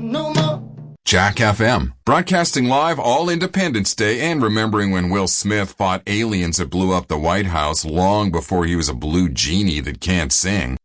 no more. Jack FM, broadcasting live all Independence Day and remembering when Will Smith fought aliens that blew up the White House long before he was a blue genie that can't sing.